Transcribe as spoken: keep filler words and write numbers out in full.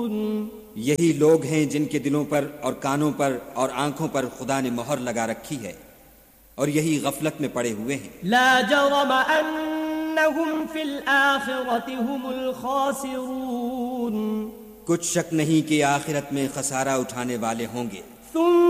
यही लोग हैं जिनके दिलों पर और कानों पर और आंखों पर खुदा ने मोहर लगा रखी है और यही गफलत में पड़े हुए हैं। ला जरम अन्नहुम फिल आखिरति हुमुल खासिरून, कुछ शक नहीं कि आखिरत में खसारा उठाने वाले होंगे।